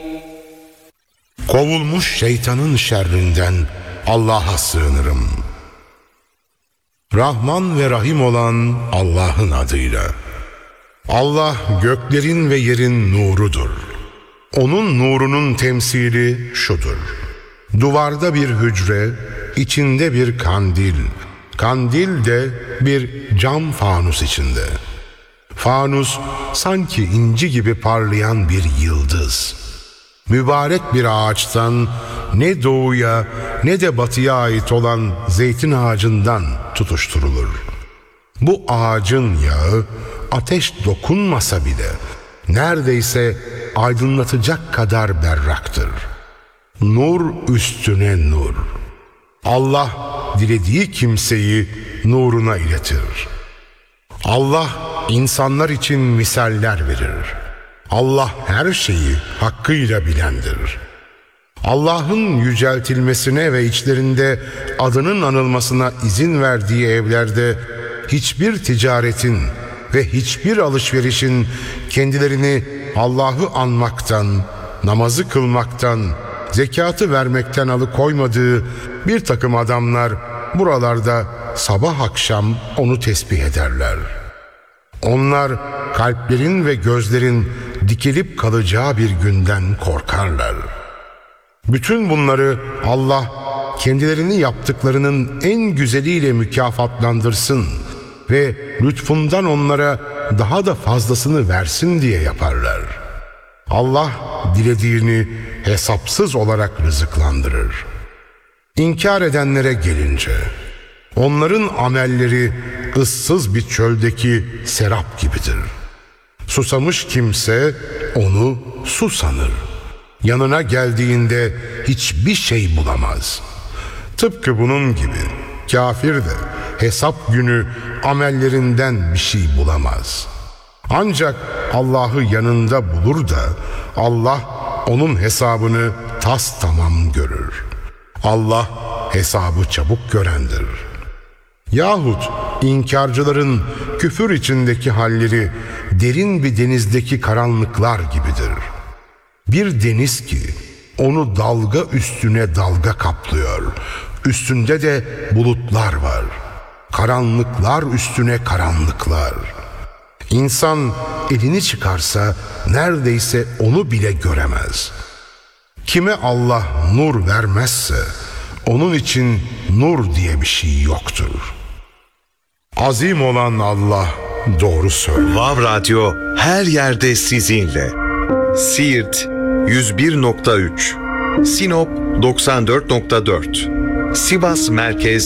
Kovulmuş şeytanın şerrinden Allah'a sığınırım. Rahman ve Rahim olan Allah'ın adıyla. Allah göklerin ve yerin nurudur. Onun nurunun temsili şudur: duvarda bir hücre, içinde bir kandil, kandil de bir cam fanus içinde. Fanus sanki inci gibi parlayan bir yıldız. Mübarek bir ağaçtan, ne doğuya ne de batıya ait olan zeytin ağacından tutuşturulur. Bu ağacın yağı ateş dokunmasa bile neredeyse aydınlatacak kadar berraktır. Nur üstüne nur. Allah dilediği kimseyi nuruna iletir. Allah insanlar için misaller verir. Allah her şeyi hakkıyla bilendir. Allah'ın yüceltilmesine ve içlerinde adının anılmasına izin verdiği evlerde hiçbir ticaretin ve hiçbir alışverişin kendilerini Allah'ı anmaktan, namazı kılmaktan, zekatı vermekten alıkoymadığı bir takım adamlar buralarda sabah akşam onu tesbih ederler. Onlar kalplerin ve gözlerin dikilip kalacağı bir günden korkarlar. Bütün bunları Allah kendilerini yaptıklarının en güzeliyle mükafatlandırsın ve lütfundan onlara daha da fazlasını versin diye yaparlar. Allah dilediğini hesapsız olarak rızıklandırır. İnkar edenlere gelince, onların amelleri ıssız bir çöldeki serap gibidir. Susamış kimse onu su sanır. Yanına geldiğinde hiçbir şey bulamaz. Tıpkı bunun gibi kafir de hesap günü amellerinden bir şey bulamaz. Ancak Allah'ı yanında bulur da Allah onun hesabını tamam görür. Allah hesabı çabuk görendir. Yahut inkarcıların küfür içindeki halleri derin bir denizdeki karanlıklar gibidir. Bir deniz ki onu dalga üstüne dalga kaplıyor. Üstünde de bulutlar var. Karanlıklar üstüne karanlıklar. İnsan elini çıkarsa neredeyse onu bile göremez. Kime Allah nur vermezse onun için nur diye bir şey yoktur. Azim olan Allah doğru söylüyor. Vav Radyo her yerde sizinle. Siirt 101.3, Sinop 94.4, Sivas Merkez